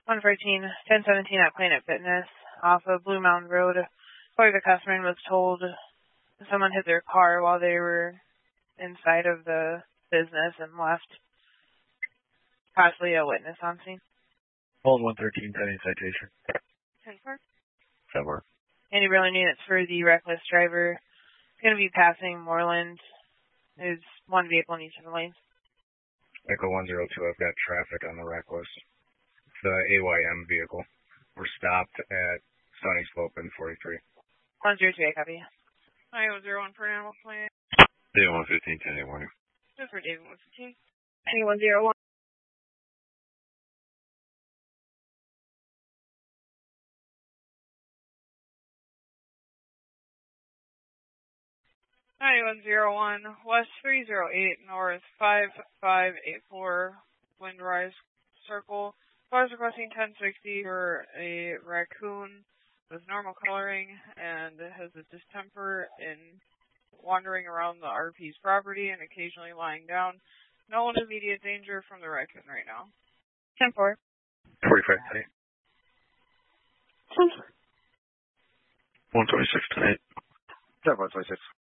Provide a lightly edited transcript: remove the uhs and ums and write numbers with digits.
114, 1017 at Planet Fitness off of Blue Mountain Road. Where the customer was told someone hit their car while they were inside of the business and left. Possibly a witness on scene. Hold 113, pending citation. 10-4. 10-4. Any real units for the reckless driver. Going to be passing Moreland. There's one vehicle in each of the lanes. Echo 102, I've got traffic on the reckless. It's the AYM vehicle. We're stopped at Sunny Slope in 43. 102, I copy. 901 for Animal Planet. Day 115, 10 warning. Just for David 115. 101. West 308 North 5584 Windrise Circle. Cars requesting 1060 for a raccoon with normal coloring and has a distemper in wandering around the RP's property and occasionally lying down. No one in immediate danger from the raccoon right now. 10-4. 45 tonight. 126 tonight. 126.